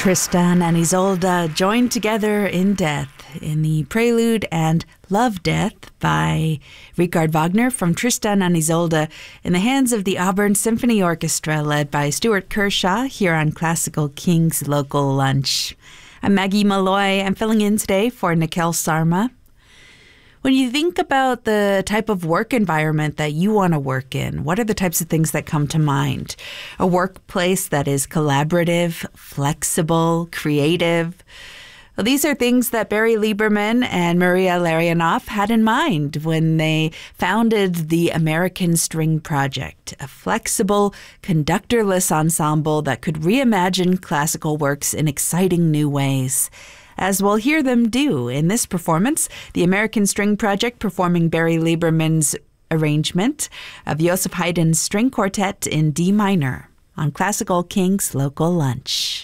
Tristan and Isolde joined together in death in the Prelude and Love Death by Richard Wagner from Tristan and Isolde in the hands of the Auburn Symphony Orchestra led by Stuart Kershaw here on Classical King's Local Lunch. I'm Maggie Malloy. I'm filling in today for Nikhil Sarma. When you think about the type of work environment that you want to work in, what are the types of things that come to mind? A workplace that is collaborative, flexible, creative. Well, these are things that Barry Lieberman and Maria Larionov had in mind when they founded the American String Project, a flexible, conductorless ensemble that could reimagine classical works in exciting new ways. As we'll hear them do in this performance, the American String Project performing Barry Lieberman's arrangement of Joseph Haydn's String Quartet in D minor on Classical King's Local Lunch.